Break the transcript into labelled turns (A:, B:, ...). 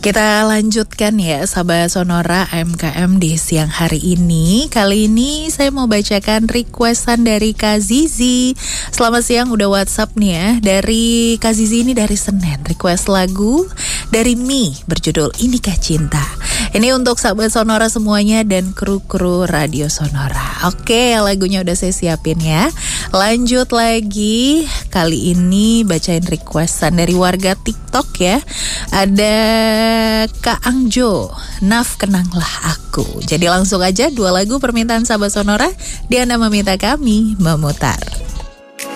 A: Kita lanjutkan ya sahabat Sonora AMKM di siang hari ini. Kali ini saya mau bacakan requestan dari Kak Zizi. Selamat siang, udah WhatsApp nih ya. Dari Kak Zizi ini dari Senen. Request lagu dari Mi berjudul Inikah Cinta. Ini untuk sahabat Sonora semuanya dan kru-kru Radio Sonora. Oke, lagunya udah saya siapin ya. Lanjut lagi. Kali ini bacain requestan dari warga TikTok ya. Ada Kak Angjo, Naf Kenanglah Aku. Jadi langsung aja 2 lagu permintaan sahabat Sonora. Diana meminta kami memutar.